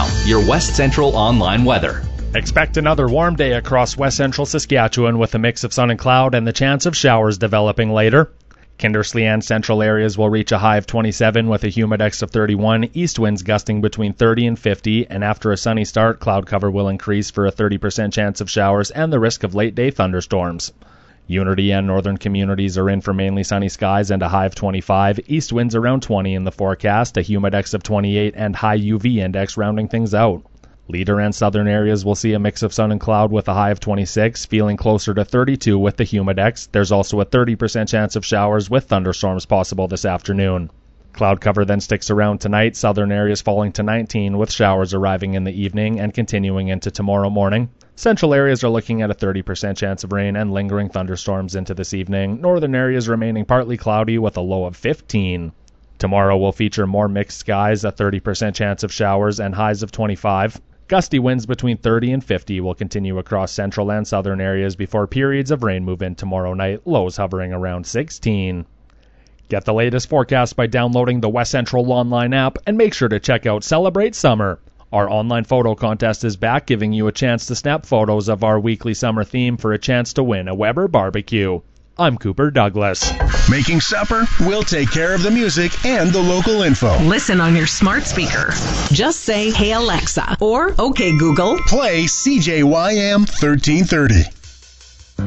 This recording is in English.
now, your West Central Online weather. Expect another warm day across west central Saskatchewan with a mix of sun and cloud and the chance of showers developing later. Kindersley and central areas will reach a high of 27 with a humidex of 31, east winds gusting between 30 and 50, and after a sunny start, cloud cover will increase for a 30% chance of showers and the risk of late-day thunderstorms. Unity and northern communities are in for mainly sunny skies and a high of 25, east winds around 20 in the forecast, a humidex of 28, and high UV index rounding things out. Leader and southern areas will see a mix of sun and cloud with a high of 26, feeling closer to 32 with the humidex. There's also a 30% chance of showers with thunderstorms possible this afternoon. Cloud cover then sticks around tonight, southern areas falling to 19 with showers arriving in the evening and continuing into tomorrow morning. Central areas are looking at a 30% chance of rain and lingering thunderstorms into this evening. Northern areas remaining partly cloudy with a low of 15. Tomorrow will feature more mixed skies, a 30% chance of showers, and highs of 25. Gusty winds between 30 and 50 will continue across central and southern areas before periods of rain move in tomorrow night, lows hovering around 16. Get the latest forecast by downloading the West Central Online app and make sure to check out Celebrate Summer. Our online photo contest is back, giving you a chance to snap photos of our weekly summer theme for a chance to win a Weber barbecue. I'm Cooper Douglas. Making supper? We'll take care of the music and the local info. Listen on your smart speaker. Just say, "Hey Alexa," or "Okay Google." Play CJYM 1330.